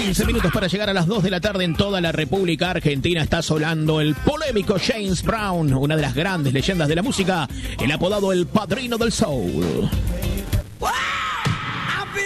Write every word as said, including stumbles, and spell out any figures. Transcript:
quince minutos para llegar a las dos de la tarde en toda la República Argentina. Está sonando el polémico James Brown, una de las grandes leyendas de la música, el apodado el Padrino del Soul.